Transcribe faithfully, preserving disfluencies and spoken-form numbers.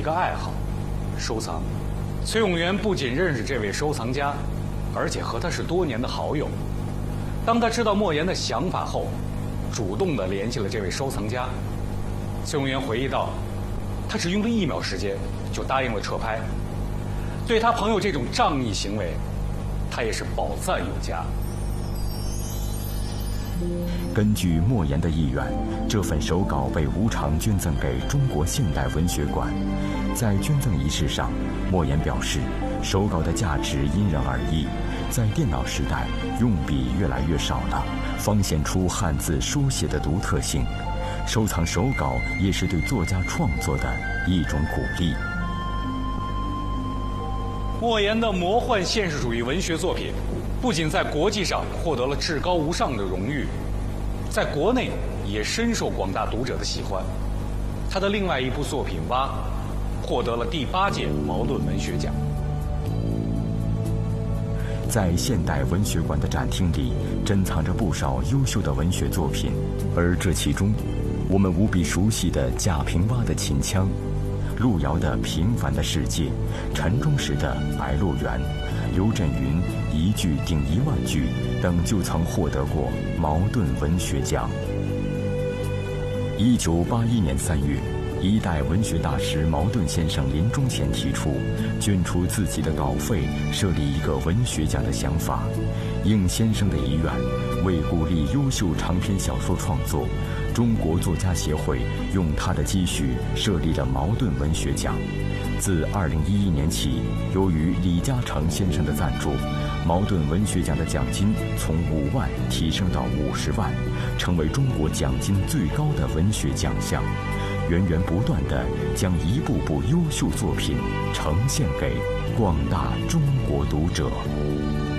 个爱好，收藏。崔永元不仅认识这位收藏家，而且和他是多年的好友。当他知道莫言的想法后，主动地联系了这位收藏家。崔永元回忆道，他只用了一秒时间就答应了撤拍。对他朋友这种仗义行为，他也是饱赞有加。 根据莫言的意愿，这份手稿被无偿捐赠给中国现代文学馆。在捐赠仪式上，莫言表示，手稿的价值因人而异，在电脑时代，用笔越来越少了，方显出汉字书写的独特性。收藏手稿也是对作家创作的一种鼓励。 莫言的魔幻现实主义文学作品，不仅在国际上获得了至高无上的荣誉，在国内也深受广大读者的喜欢。他的另外一部作品《蛙》获得了第八届茅盾文学奖。 在现代文学馆的展厅里，珍藏着不少优秀的文学作品，而这其中，我们无比熟悉的贾平凹的《秦腔》，路遥的《平凡的世界》，陈忠实的《白鹿原》，刘震云一句顶一万句等就曾获得过茅盾文学奖。一九八一年三月，一代文学大师茅盾先生临终前提出捐出自己的稿费设立一个文学奖的想法。应先生的遗愿，为鼓励优秀长篇小说创作，中国作家协会用他的积蓄设立了茅盾文学奖。自二零一一年起，由于李嘉诚先生的赞助，茅盾文学奖的奖金从五万提升到五十万，成为中国奖金最高的文学奖项，源源不断地将一部部优秀作品呈现给广大中国读者。